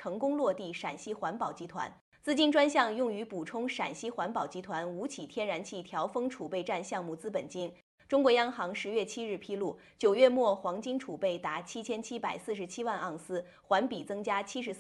成功落地陕西环保集团。资金专项用于补充陕西环保集团吴起天然气调峰储备站项目资本金。中国央行10月7日披露，9月末黄金储备达7747万盎司，环比增加74%。